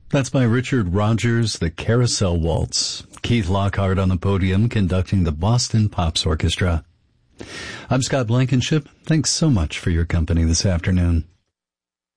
That's by Richard Rogers, the Carousel Waltz. Keith Lockhart on the podium conducting the Boston Pops Orchestra. I'm Scott Blankenship. Thanks so much for your company this afternoon.